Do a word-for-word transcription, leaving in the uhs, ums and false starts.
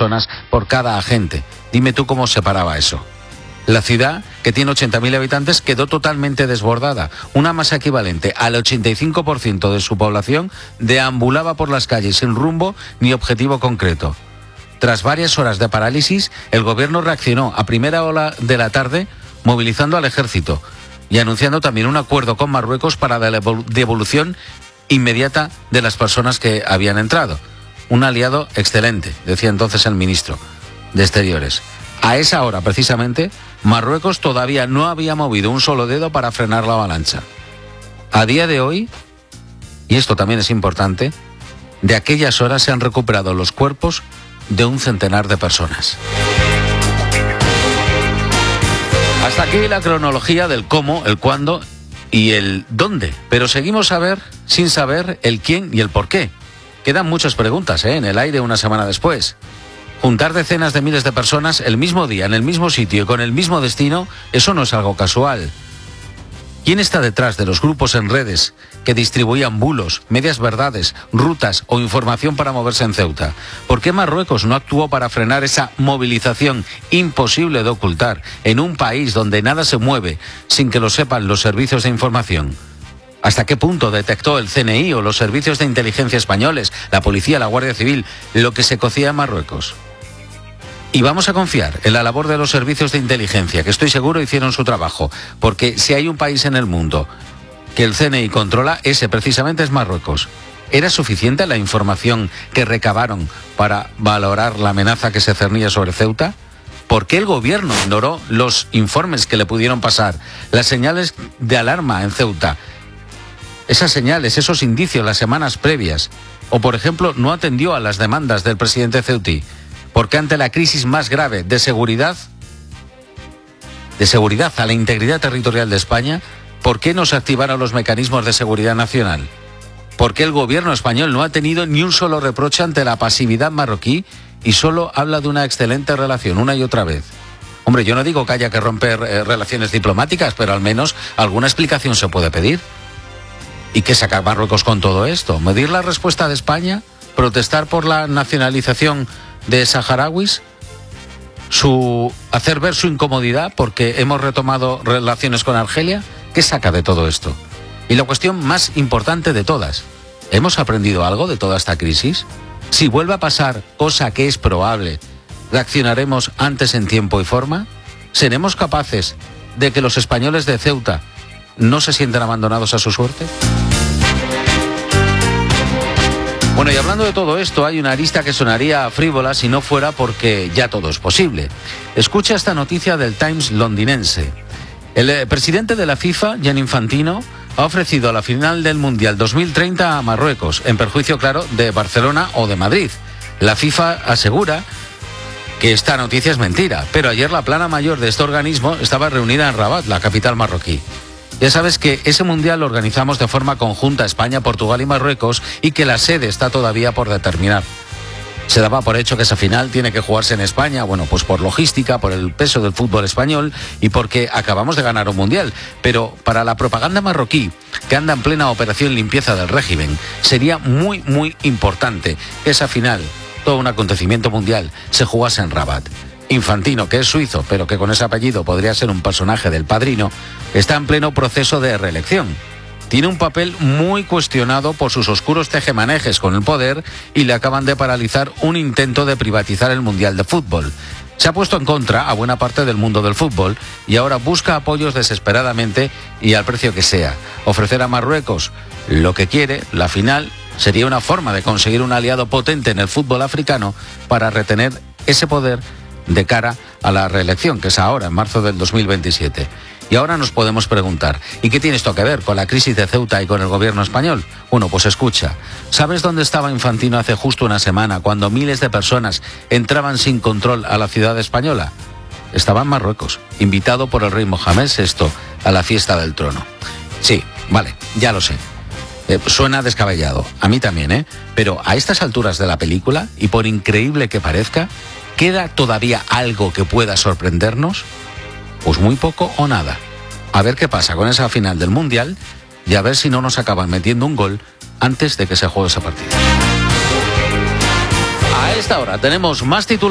personas por cada agente. Dime tú cómo se paraba eso. La ciudad, que tiene ochenta mil habitantes, quedó totalmente desbordada. Una masa equivalente al ochenta y cinco por ciento de su población deambulaba por las calles sin rumbo ni objetivo concreto. Tras varias horas de parálisis, el gobierno reaccionó a primera hora de la tarde movilizando al ejército y anunciando también un acuerdo con Marruecos para la devolución inmediata de las personas que habían entrado. Un aliado excelente, decía entonces el ministro de Exteriores. A esa hora, precisamente, Marruecos todavía no había movido un solo dedo para frenar la avalancha. A día de hoy, y esto también es importante, de aquellas horas se han recuperado los cuerpos de un centenar de personas. Hasta aquí la cronología del cómo, el cuándo y el dónde. Pero seguimos a ver, sin saber el quién y el por qué. Quedan muchas preguntas, ¿eh? en el aire una semana después. Juntar decenas de miles de personas el mismo día, en el mismo sitio y con el mismo destino, eso no es algo casual. ¿Quién está detrás de los grupos en redes que distribuían bulos, medias verdades, rutas o información para moverse en Ceuta? ¿Por qué Marruecos no actuó para frenar esa movilización imposible de ocultar en un país donde nada se mueve sin que lo sepan los servicios de información? ¿Hasta qué punto detectó el C N I o los servicios de inteligencia españoles, la policía, la Guardia Civil, lo que se cocía en Marruecos? Y vamos a confiar en la labor de los servicios de inteligencia, que estoy seguro hicieron su trabajo, porque si hay un país en el mundo que el C N I controla, ese precisamente es Marruecos. ¿Era suficiente la información que recabaron para valorar la amenaza que se cernía sobre Ceuta? ¿Por qué el gobierno ignoró los informes que le pudieron pasar, las señales de alarma en Ceuta? Esas señales, esos indicios las semanas previas. O, por ejemplo, no atendió a las demandas del presidente ceutí. Porque ante la crisis más grave de seguridad, de seguridad a la integridad territorial de España, ¿por qué no se activaron los mecanismos de seguridad nacional? ¿Por qué el gobierno español no ha tenido ni un solo reproche ante la pasividad marroquí y solo habla de una excelente relación una y otra vez? Hombre, yo no digo que haya que romper eh, relaciones diplomáticas, pero al menos alguna explicación se puede pedir. ¿Y qué saca Marruecos con todo esto? ¿Medir la respuesta de España? ¿Protestar por la nacionalización de saharauis? Su hacer ver su incomodidad porque hemos retomado relaciones con Argelia. ¿Qué saca de todo esto? Y la cuestión más importante de todas, ¿hemos aprendido algo de toda esta crisis? Si vuelve a pasar, cosa que es probable, ¿reaccionaremos antes en tiempo y forma? ¿Seremos capaces de que los españoles de Ceuta no se sienten abandonados a su suerte? Bueno, y hablando de todo esto, hay una arista que sonaría frívola si no fuera porque ya todo es posible. Escucha esta noticia del Times londinense. El eh, presidente de la FIFA, Gianni Infantino, ha ofrecido la final del Mundial dos mil treinta a Marruecos, en perjuicio, claro, de Barcelona o de Madrid. La FIFA asegura que esta noticia es mentira, pero ayer la plana mayor de este organismo estaba reunida en Rabat, la capital marroquí. Ya sabes que ese mundial lo organizamos de forma conjunta España, Portugal y Marruecos y que la sede está todavía por determinar. Se daba por hecho que esa final tiene que jugarse en España, bueno, pues por logística, por el peso del fútbol español y porque acabamos de ganar un mundial. Pero para la propaganda marroquí, que anda en plena operación limpieza del régimen, sería muy, muy importante que esa final, todo un acontecimiento mundial, se jugase en Rabat. Infantino, que es suizo, pero que con ese apellido podría ser un personaje del Padrino, está en pleno proceso de reelección. Tiene un papel muy cuestionado por sus oscuros tejemanejes con el poder y le acaban de paralizar un intento de privatizar el Mundial de Fútbol. Se ha puesto en contra a buena parte del mundo del fútbol y ahora busca apoyos desesperadamente y al precio que sea. Ofrecer a Marruecos lo que quiere, la final, sería una forma de conseguir un aliado potente en el fútbol africano para retener ese poder de cara a la reelección, que es ahora, en marzo del dos mil veintisiete. Y ahora nos podemos preguntar, ¿y qué tiene esto que ver con la crisis de Ceuta y con el gobierno español? Bueno, pues escucha, ¿sabes dónde estaba Infantino hace justo una semana cuando miles de personas entraban sin control a la ciudad española? Estaba en Marruecos, invitado por el rey Mohamed sexto a la fiesta del trono. Sí, vale, ya lo sé. Eh, suena descabellado, a mí también, ¿eh? Pero a estas alturas de la película, y por increíble que parezca, ¿queda todavía algo que pueda sorprendernos? Pues muy poco o nada. A ver qué pasa con esa final del Mundial y a ver si no nos acaban metiendo un gol antes de que se juegue esa partida. A esta hora tenemos más titulares.